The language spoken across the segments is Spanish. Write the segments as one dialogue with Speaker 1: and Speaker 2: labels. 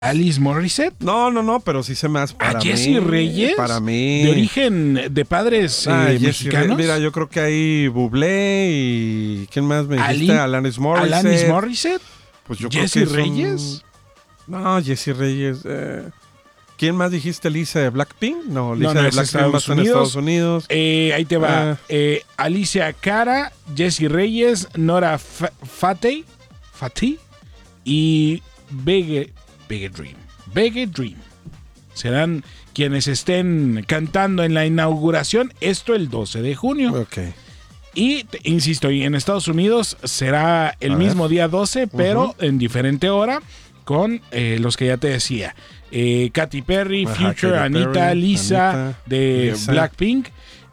Speaker 1: Alice Morissette.
Speaker 2: No, pero sí se me hace para
Speaker 1: ¿A Jessie Reyes?
Speaker 2: Para mí.
Speaker 1: De origen de padres mexicanos.
Speaker 2: Mira, yo creo que hay Bublé y... ¿Quién más me dijiste? Alanis Morissette.
Speaker 1: Alanis Morissette.
Speaker 2: Pues yo
Speaker 1: ¿Jessie
Speaker 2: creo que
Speaker 1: Reyes?
Speaker 2: No, Jessie Reyes. ¿Quién más dijiste? ¿Lisa de Blackpink? No, Lisa de Blackpink está en Estados Unidos.
Speaker 1: Ahí te va. Alicia Cara, Jessie Reyes, Nora Fateh y Bege Dream. Serán quienes estén cantando en la inauguración. Esto el 12 de junio.
Speaker 2: Ok.
Speaker 1: Y, insisto, y en Estados Unidos será el mismo día 12, pero en diferente hora, con los que ya te decía. Katy Perry, Future, Anita, Lisa de Blackpink,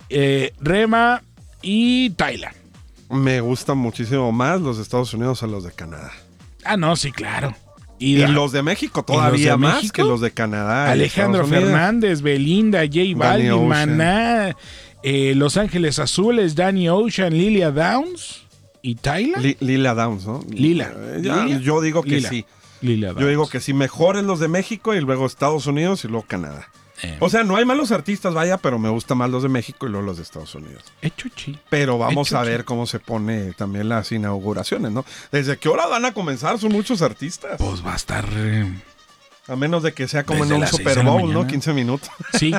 Speaker 1: Rema y Tyla.
Speaker 2: Me gustan muchísimo más los de Estados Unidos a los de Canadá.
Speaker 1: Ah, no, sí, claro.
Speaker 2: Y los de México todavía más que los de Canadá.
Speaker 1: Alejandro Fernández, Belinda, J Balvin, Maná, Los Ángeles Azules, Danny Ocean, Lilia Downs y Tyla.
Speaker 2: Lila Downs, ¿no?
Speaker 1: Lila.
Speaker 2: Yo digo que
Speaker 1: Lila.
Speaker 2: sí.
Speaker 1: Lila Downs.
Speaker 2: Yo digo que sí, mejores los de México y luego Estados Unidos y luego Canadá. O sea, no hay malos artistas, vaya, pero me gustan más los de México y luego los de Estados Unidos. Pero vamos a ver cómo se pone también las inauguraciones, ¿no? ¿Desde qué hora van a comenzar? Son muchos artistas.
Speaker 1: Pues va a estar...
Speaker 2: A menos de que sea como en un Super Bowl, ¿no? 15 minutos.
Speaker 1: Sí,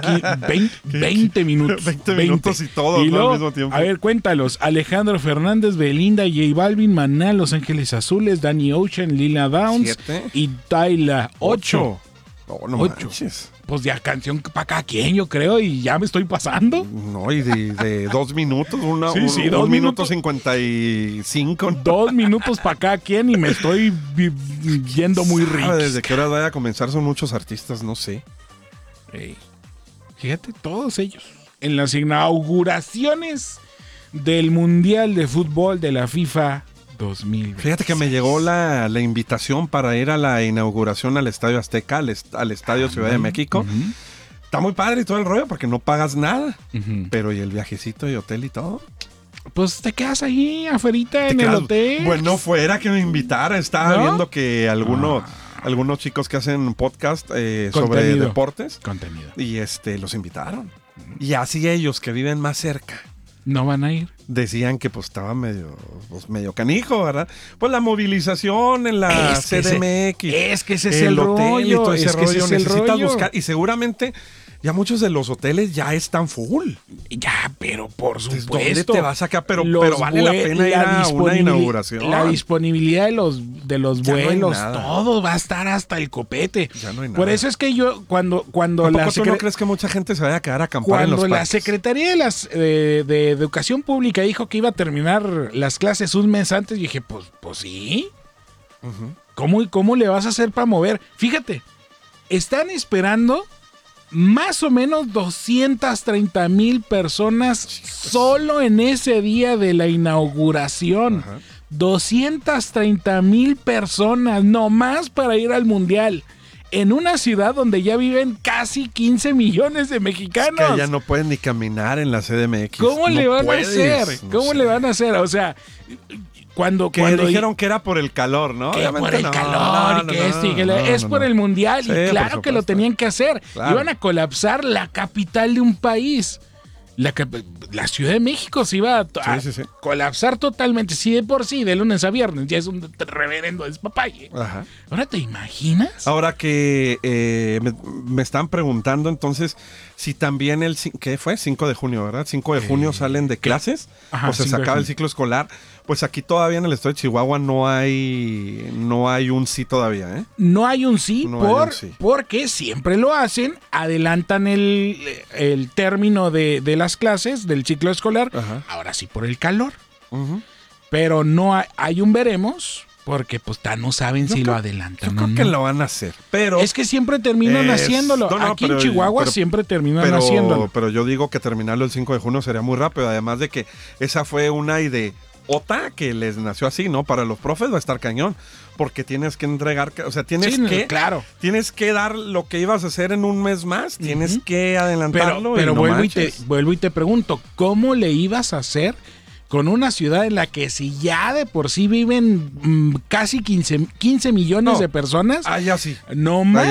Speaker 1: 20 minutos.
Speaker 2: 20 minutos y todos
Speaker 1: y luego,
Speaker 2: al mismo tiempo.
Speaker 1: A ver, cuéntalos. Alejandro Fernández, Belinda, J Balvin, Maná, Los Ángeles Azules, Danny Ocean, Lila Downs
Speaker 2: 7.
Speaker 1: y Tyla. 8.
Speaker 2: No manches.
Speaker 1: Pues ya canción para cada quien, yo creo, y ya me estoy pasando.
Speaker 2: No, y de 2 minutos,
Speaker 1: 2
Speaker 2: minutos 55.
Speaker 1: 2 minutos para cada quien y me estoy yendo muy rico.
Speaker 2: Desde qué hora vaya a comenzar son muchos artistas, no sé.
Speaker 1: Fíjate, todos ellos. En las inauguraciones del Mundial de Fútbol de la FIFA 2020.
Speaker 2: Fíjate que me llegó la invitación para ir a la inauguración al Estadio Azteca, al Estadio Ciudad de México. Está muy padre y todo el rollo porque no pagas nada. Pero ¿y el viajecito y hotel y todo?
Speaker 1: Pues te quedas ahí afuera en el hotel.
Speaker 2: Bueno, fuera que me invitara. Estaba viendo que algunos chicos que hacen podcast sobre deportes.
Speaker 1: Contenido.
Speaker 2: Y los invitaron. Y así ellos que viven más cerca.
Speaker 1: No van a ir.
Speaker 2: Decían que pues estaba medio canijo, ¿verdad? Pues la movilización en la CDMX.
Speaker 1: Es que ese es el rollo.
Speaker 2: Y todo ese rollo. Necesitas buscar.
Speaker 1: Y
Speaker 2: Y seguramente ya muchos de los hoteles ya están full.
Speaker 1: Ya, pero por supuesto.
Speaker 2: ¿Dónde te vas acá? Pero vale la pena ir a una inauguración.
Speaker 1: La disponibilidad de los vuelos,
Speaker 2: no
Speaker 1: todo va a estar hasta el copete.
Speaker 2: Ya no hay nada.
Speaker 1: Por eso es que yo, cuando
Speaker 2: ¿Tú no crees que mucha gente se vaya a quedar a acampar en los
Speaker 1: cuando la
Speaker 2: parques?
Speaker 1: Secretaría de Educación Pública dijo que iba a terminar las clases un mes antes, yo dije, pues sí. ¿Cómo le vas a hacer para mover? Fíjate, están esperando más o menos 230,000 personas solo en ese día de la inauguración. 230,000 personas nomás para ir al Mundial. En una ciudad donde ya viven casi 15 millones de mexicanos.
Speaker 2: Es que ya no pueden ni caminar en la CDMX.
Speaker 1: ¿Cómo le van a hacer? ¿Cómo le van a hacer? O sea, cuando
Speaker 2: dijeron que era por el calor, ¿no?
Speaker 1: Que por el calor, es por el Mundial.
Speaker 2: Sí,
Speaker 1: y claro que lo tenían que hacer.
Speaker 2: Claro.
Speaker 1: Iban a colapsar la capital de un país. La Ciudad de México se iba a colapsar totalmente. Sí, de por sí, de lunes a viernes. Ya es un reverendo despapalle.
Speaker 2: Ajá.
Speaker 1: ¿Ahora te imaginas?
Speaker 2: Ahora que me están preguntando entonces si también ¿qué fue? 5 de junio, ¿verdad? 5 de junio salen de clases.
Speaker 1: Ajá,
Speaker 2: o sea, se acaba el ciclo escolar. Pues aquí todavía en el estado de Chihuahua no hay un sí todavía, ¿eh?
Speaker 1: No hay un sí,
Speaker 2: hay un sí.
Speaker 1: Porque siempre lo hacen, adelantan el término de las clases, del ciclo escolar, ahora sí por el calor. Pero no hay un veremos, porque pues no saben si lo adelantan.
Speaker 2: Yo creo que lo van a hacer, pero...
Speaker 1: Es que siempre terminan haciéndolo. Aquí en Chihuahua siempre terminan haciéndolo.
Speaker 2: Pero yo digo que terminarlo el 5 de junio sería muy rápido, además de que esa fue una idea que les nació así, ¿no? Para los profes va a estar cañón, porque tienes que entregar, o sea, tienes que dar lo que ibas a hacer en un mes más, tienes que adelantarlo.
Speaker 1: Pero vuelvo y te pregunto, ¿cómo le ibas a hacer con una ciudad en la que si ya de por sí viven casi 15 millones de personas.
Speaker 2: Ya sí.
Speaker 1: No más.